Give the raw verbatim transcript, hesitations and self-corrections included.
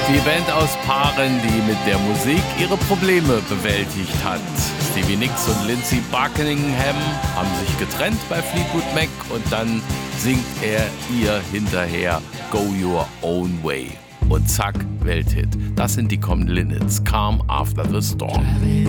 Die Band aus Paaren, die mit der Musik ihre Probleme bewältigt hat. Stevie Nicks und Lindsey Buckingham haben sich getrennt bei Fleetwood Mac und dann singt er ihr hinterher Go Your Own Way. Und zack, Welthit. Das sind die Common Linnets, Calm After the Storm.